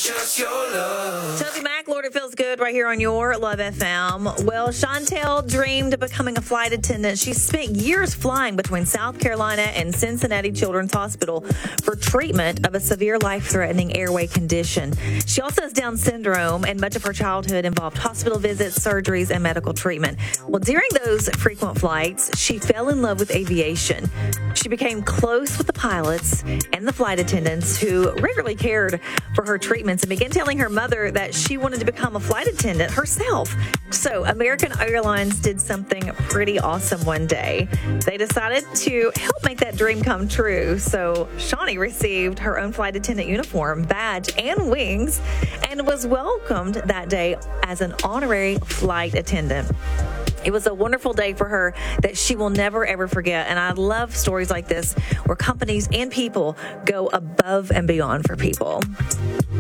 Toby Mac, Lord, it feels good right here on your Love FM. Well, Chantel dreamed of becoming a flight attendant. She spent years flying between South Carolina and Cincinnati Children's Hospital for treatment of a severe life-threatening airway condition. She also has Down syndrome, and much of her childhood involved hospital visits, surgeries, and medical treatment. Well, during those frequent flights, she fell in love with aviation. She became close with the pilots and the flight attendants who regularly cared for her treatments and began telling her mother that she wanted to become a flight attendant herself. So American Airlines did something pretty awesome one day. They decided to help make that dream come true. So Shawnee received her own flight attendant uniform, badge, and wings, and was welcomed that day as an honorary flight attendant. It was a wonderful day for her that she will never, ever forget. And I love stories like this where companies and people go above and beyond for people.